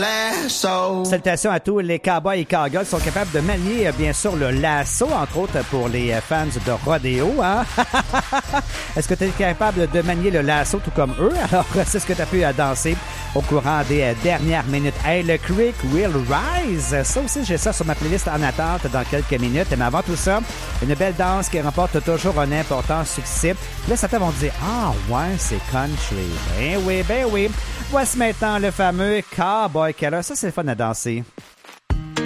Salutations à tous les cowboys et cowgirls qui sont capables de manier, bien sûr, le lasso, entre autres pour les fans de rodéo. Hein? Est-ce que tu es capable de manier le lasso tout comme eux? Alors, c'est ce que tu as pu danser au courant des dernières minutes. Hey, le Creek Will Rise. Ça aussi, j'ai ça sur ma playlist en attente dans quelques minutes. Mais avant tout ça, une belle danse qui remporte toujours un important succès. Là, certains vont dire, ah ouais, c'est country. Ben oui, ben oui. Voici maintenant le fameux Cowboy Killer. Ça, c'est le fun à danser.